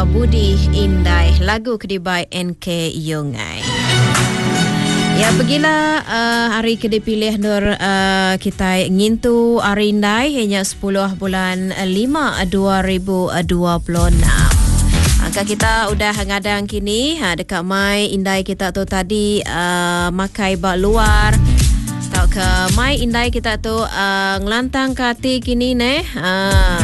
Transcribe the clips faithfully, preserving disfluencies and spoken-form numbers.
uh, Budi Indai, lagu kedibai N K Yongai. Ya, pergilah uh, hari ke dipilih Nur uh, kita ngintu hari Indai hanya sepuluh bulan lima dua ribu dua puluh enam. Maka kita udah ngadang kini ha, dekat mai Indai kita tu tadi uh, makai bak luar. Tau ke mai Indai kita tu uh, ngelantang kati kini ne. Uh.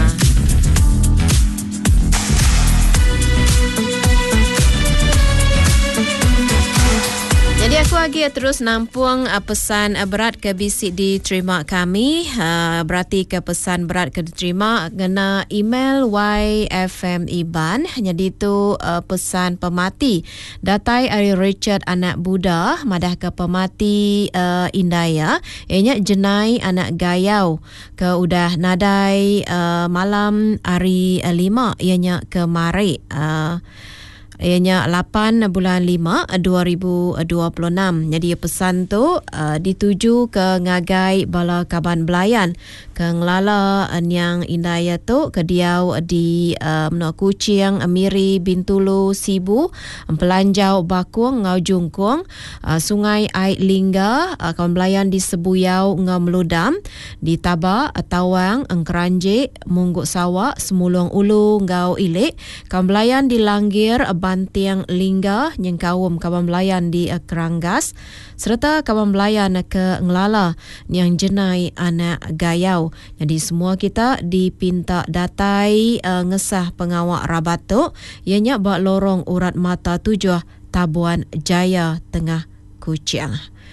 Jadi aku lagi terus nampung uh, pesan uh, berat ke bisik diterima kami. Uh, berarti ke pesan berat ke diterima kena email Y F M Iban. Jadi itu uh, pesan pemati. Datai Ari Richard anak Buddha madah ke pemati uh, Indaya. Ianya jenai anak Gayau ke udah nadai uh, malam hari uh, lima. Ianya ke Mari. Uh, Ianya lapan bulan lima dua ribu dua puluh enam. Jadi pesan tu uh, dituju ke ngagai bala kaban belayan ke ngelala yang Indaya tu ke diau di uh, Menua Kuching, Miri, Bintulu, Sibu, Pelanjau, Bakuang, Ngau Jungkuang, uh, Sungai Ai Lingga, uh, kawan belayan di Sebuyau, Ngau Meludam, di Taba, Tawang, Engkeranje, Mungguk Sawak, Semulung Ulu, Ngau Ilik, kawan belayan di Langgir, Bantiang Lingga, Nyengkawum kawan belayan di uh, Keranggas, serta kawan belayan ke Ngelala yang jenai anak Gayau. Jadi semua kita dipinta datai uh, ngesah pengawak Rabatuk ianya bak lorong urat mata tujuh Tabuan Jaya Tengah Kuching.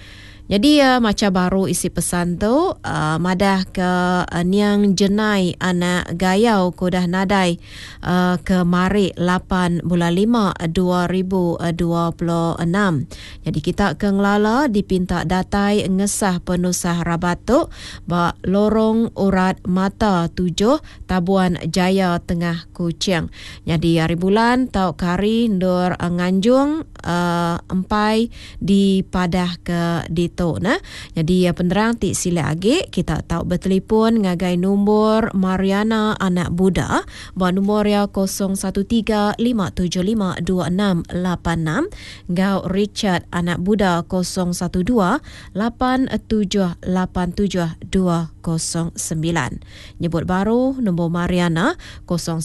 Jadi uh, macam baru isi pesan tu uh, madah ke uh, niang jenai anak Gayau ko dah nadai uh, ke Mari lapan bulan lima dua ribu dua puluh enam. Jadi kita ke Ngelala dipinta datai ngesah penusah Rabatuk ba lorong urat mata tujuh Tabuan Jaya Tengah Kuching. Jadi hari bulan tau kari ndur uh, nganjung uh, empai di padah ke di tu nah. Jadi ya penerang ti sila agi kita tahu bertelefon ngagai nombor Mariana anak Buddha ba nombor ya kosong satu tiga lima tujuh lima dua enam lapan enam, ngau Richard anak Buddha kosong satu dua lapan tujuh lapan tujuh dua kosong sembilan. Nyebut baru nombor Mariana kosong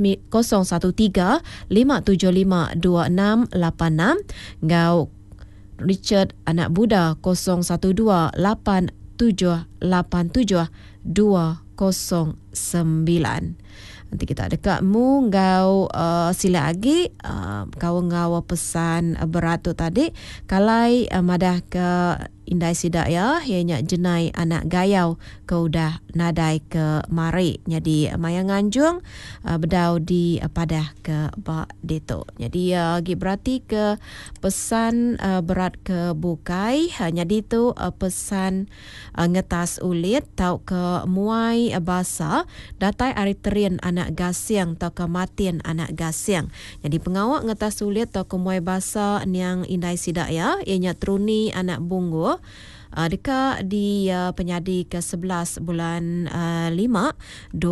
satu tiga lima tujuh lima dua enam lapan enam, ngau Richard anak Buddha kosong satu dua lapan tujuh lapan tujuh dua kosong sembilan. Nanti kita dekat mu ngau uh, sila lagi uh, kau ngau pesan uh, berat tu tadi kalai uh, madah ke Indai Sidak ya ianya jenai anak Gayau kau dah nadai ke Mari. Jadi uh, maya nganjung uh, bedau di uh, padah ke bak deto. Jadi uh, gi berarti ke pesan uh, berat ke bukai hanya itu uh, pesan uh, ngetas ulit tau ke muai uh, basa datai ariterian anak Gasiang tau kematian anak Gasiang. Jadi pengawak ngetas sulit tau kemuai basa yang Indai Sidak ya ianya Truni anak Bungu uh, dekat di uh, penyadi ke sebelas bulan uh, lima